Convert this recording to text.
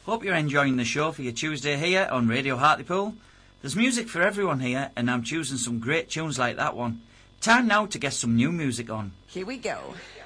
Hope you're enjoying the show for your Tuesday here on Radio Hartlepool. There's music for everyone here, and I'm choosing some great tunes like that one. Time now to get some new music on. Here we go.